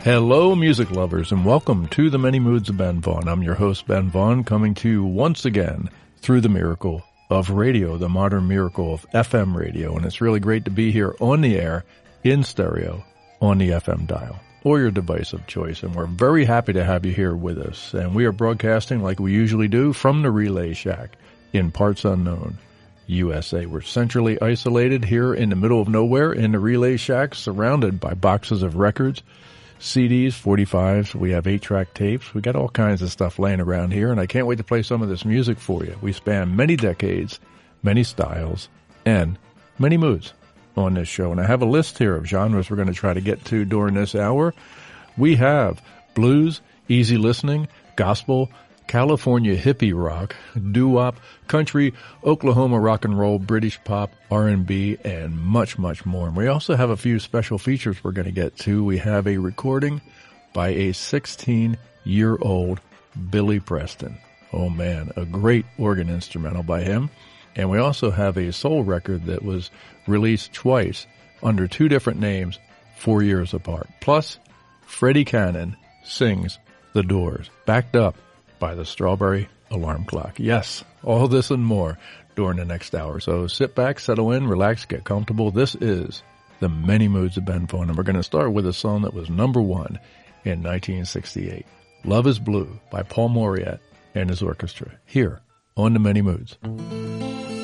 Hello, music lovers, and welcome to the Many Moods of Ben Vaughn. I'm your host, Ben Vaughn, coming to you once again through the miracle of radio, the modern miracle of FM radio. And it's really great to be here on the air, in stereo, on the FM dial, or your device of choice. And we're very happy to have you here with us. And we are broadcasting like we usually do from the Relay Shack in parts unknown, USA. We're centrally isolated here in the middle of nowhere in the Relay Shack, surrounded by boxes of records, CDs, 45s, we have 8-track tapes. We got all kinds of stuff laying around here, and I can't wait to play some of this music for you. We span many decades, many styles, and many moods on this show. And I have a list here of genres we're going to try to get to during this hour. We have blues, easy listening, gospel, California hippie rock, doo-wop, country, Oklahoma rock and roll, British pop, R&B, and much, much more. And we also have a few special features we're going to get to. We have a recording by a 16-year-old Billy Preston. Oh man, a great organ instrumental by him. And we also have a soul record that was released twice under two different names, 4 years apart. Plus, Freddie Cannon sings The Doors, backed up by the Strawberry Alarm Clock. Yes, all this and more during the next hour. So sit back, settle in, relax, get comfortable. This is the Many Moods of Ben Vaughn, and we're going to start with a song that was number one in 1968. Love is Blue by Paul Mauriat and his orchestra, here on the Many Moods.